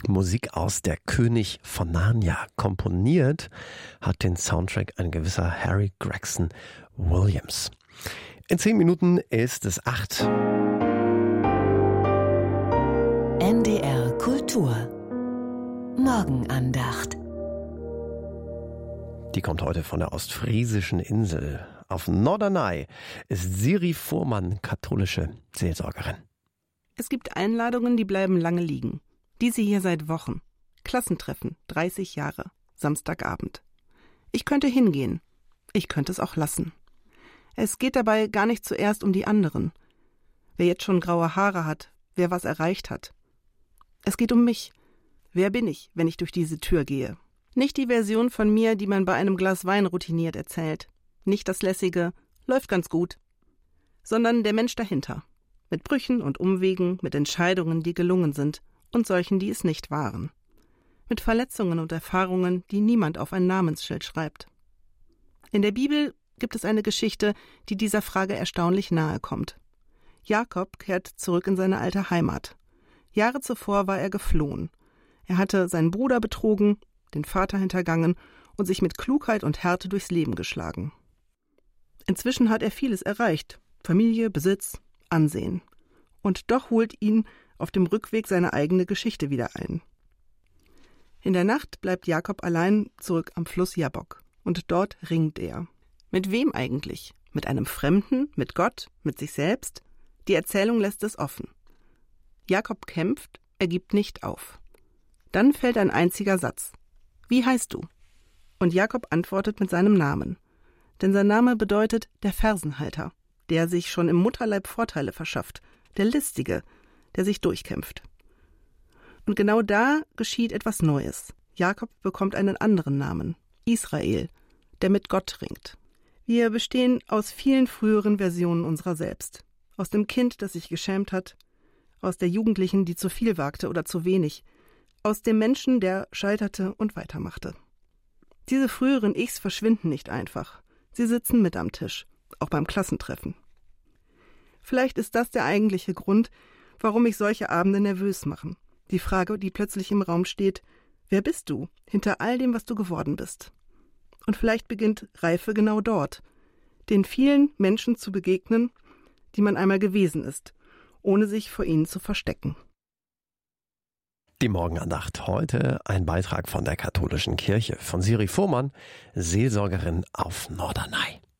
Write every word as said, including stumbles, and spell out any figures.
Musik aus Der König von Narnia. Komponiert hat den Soundtrack ein gewisser Harry Gregson Williams. In zehn Minuten ist es acht. N D R Kultur Morgenandacht. Die kommt heute von der ostfriesischen Insel. Auf Norderney ist Siri Fuhrmann katholische Seelsorgerin. Es gibt Einladungen, die bleiben lange liegen. Diese hier seit Wochen. Klassentreffen, dreißig Jahre, Samstagabend. Ich könnte hingehen. Ich könnte es auch lassen. Es geht dabei gar nicht zuerst um die anderen. Wer jetzt schon graue Haare hat, wer was erreicht hat. Es geht um mich. Wer bin ich, wenn ich durch diese Tür gehe? Nicht die Version von mir, die man bei einem Glas Wein routiniert erzählt. Nicht das lässige, läuft ganz gut. Sondern der Mensch dahinter. Mit Brüchen und Umwegen, mit Entscheidungen, die gelungen sind und solchen, die es nicht waren. Mit Verletzungen und Erfahrungen, die niemand auf ein Namensschild schreibt. In der Bibel gibt es eine Geschichte, die dieser Frage erstaunlich nahe kommt. Jakob kehrt zurück in seine alte Heimat. Jahre zuvor war er geflohen. Er hatte seinen Bruder betrogen, den Vater hintergangen und sich mit Klugheit und Härte durchs Leben geschlagen. Inzwischen hat er vieles erreicht. Familie, Besitz, Ansehen. Und doch holt ihn auf dem Rückweg seine eigene Geschichte wieder ein. In der Nacht bleibt Jakob allein zurück am Fluss Jabbok. Und dort ringt er. Mit wem eigentlich? Mit einem Fremden? Mit Gott? Mit sich selbst? Die Erzählung lässt es offen. Jakob kämpft, er gibt nicht auf. Dann fällt ein einziger Satz. Wie heißt du? Und Jakob antwortet mit seinem Namen. Denn sein Name bedeutet der Fersenhalter, der sich schon im Mutterleib Vorteile verschafft, der Listige, der sich durchkämpft. Und genau da geschieht etwas Neues. Jakob bekommt einen anderen Namen, Israel, der mit Gott ringt. Wir bestehen aus vielen früheren Versionen unserer selbst. Aus dem Kind, das sich geschämt hat, aus der Jugendlichen, die zu viel wagte oder zu wenig, aus dem Menschen, der scheiterte und weitermachte. Diese früheren Ichs verschwinden nicht einfach. Sie sitzen mit am Tisch, auch beim Klassentreffen. Vielleicht ist das der eigentliche Grund, warum mich solche Abende nervös machen. Die Frage, die plötzlich im Raum steht, wer bist du hinter all dem, was du geworden bist? Und vielleicht beginnt Reife genau dort, den vielen Menschen zu begegnen, die man einmal gewesen ist, ohne sich vor ihnen zu verstecken. Die Morgenandacht heute ein Beitrag von der katholischen Kirche von Siri Fuhrmann, Seelsorgerin auf Norderney.